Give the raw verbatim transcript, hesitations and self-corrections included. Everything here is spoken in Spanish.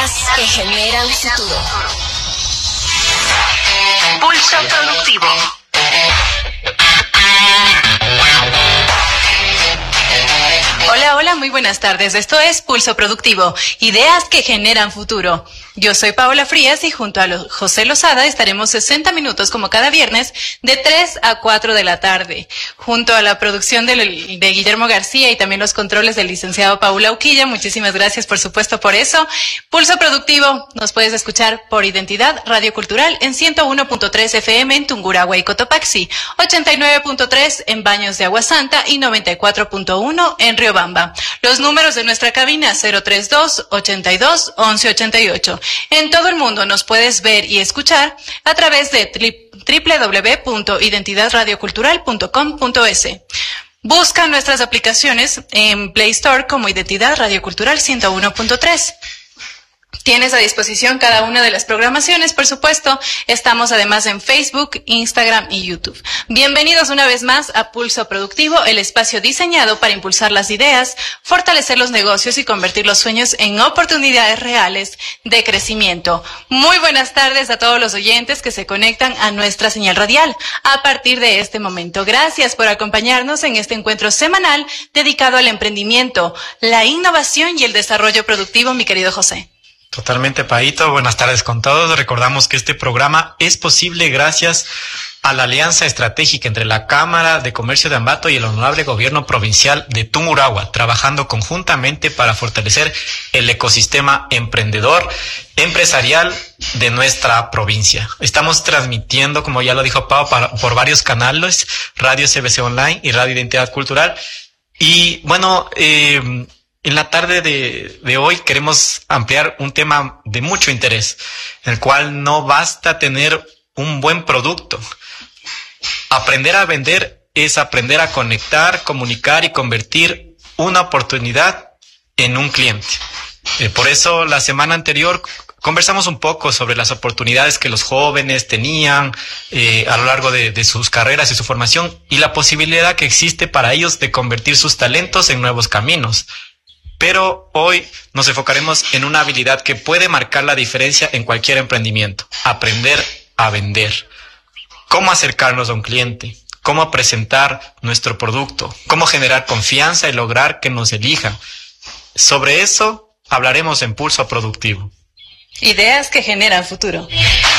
Ideas que generan futuro. Pulso Productivo. Hola, hola, muy buenas tardes. Esto es Pulso Productivo, ideas que generan futuro. Yo soy Paola Frías y junto a Lo- José Lozada estaremos sesenta minutos como cada viernes de tres a cuatro de la tarde. Junto a la producción de, de Guillermo García y también los controles del licenciado Paula Uquilla. Muchísimas gracias, por supuesto, por eso. Pulso Productivo, nos puedes escuchar por Identidad Radio Cultural en ciento uno punto tres F M en Tungurahua y Cotopaxi, ochenta y nueve punto tres en Baños de Agua Santa y noventa y cuatro punto uno en Riobamba. Los números de nuestra cabina cero tres dos, ochenta y dos, once ochenta y ocho. En todo el mundo nos puedes ver y escuchar a través de doble u doble u doble u punto identidad radio cultural punto com punto es. Busca nuestras aplicaciones en Play Store como Identidad Radio Cultural ciento uno punto tres. Tienes a disposición cada una de las programaciones, por supuesto. Estamos además en Facebook, Instagram y YouTube. Bienvenidos una vez más a Pulso Productivo, el espacio diseñado para impulsar las ideas, fortalecer los negocios y convertir los sueños en oportunidades reales de crecimiento. Muy buenas tardes a todos los oyentes que se conectan a nuestra señal radial a partir de este momento. Gracias por acompañarnos en este encuentro semanal dedicado al emprendimiento, la innovación y el desarrollo productivo, mi querido José. Totalmente, Paito. Buenas tardes con todos. Recordamos que este programa es posible gracias a la alianza estratégica entre la Cámara de Comercio de Ambato y el Honorable Gobierno Provincial de Tungurahua, trabajando conjuntamente para fortalecer el ecosistema emprendedor, empresarial de nuestra provincia. Estamos transmitiendo, como ya lo dijo Pau, para, por varios canales, Radio C B C Online y Radio Identidad Cultural. Y bueno, eh, en la tarde de, de hoy queremos ampliar un tema de mucho interés, en el cual no basta tener un buen producto. Aprender a vender es aprender a conectar, comunicar y convertir una oportunidad en un cliente. Eh, por eso la semana anterior conversamos un poco sobre las oportunidades que los jóvenes tenían eh, a lo largo de, de sus carreras y su formación y la posibilidad que existe para ellos de convertir sus talentos en nuevos caminos. Pero hoy nos enfocaremos en una habilidad que puede marcar la diferencia en cualquier emprendimiento: aprender a vender. Cómo acercarnos a un cliente, cómo presentar nuestro producto, cómo generar confianza y lograr que nos elija. Sobre eso hablaremos en Pulso Productivo. Ideas que generan futuro.